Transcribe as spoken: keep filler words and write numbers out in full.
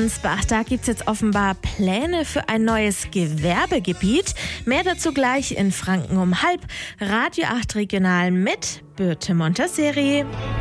Ansbach, da gibt es jetzt offenbar Pläne für ein neues Gewerbegebiet. Mehr dazu gleich in Franken um halb. Radio acht Regional mit Birte Montesseri.